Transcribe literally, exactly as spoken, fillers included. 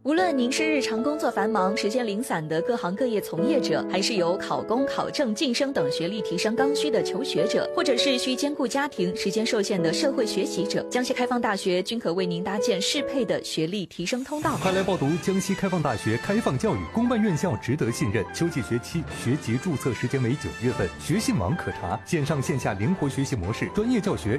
无论您是日常工作繁忙、时间零散的各行各业从业者，还是有考公、考证、晋升等学历提升刚需的求学者，或者是需兼顾家庭、时间受限的社会学习者，江西开放大学均可为您搭建适配的学历提升通道。 快来报读江西开放大学开放教育，公办院校值得信任。秋季学期学籍注册时间为九月份，学信网可查，线上线下灵活学习模式，专业教学。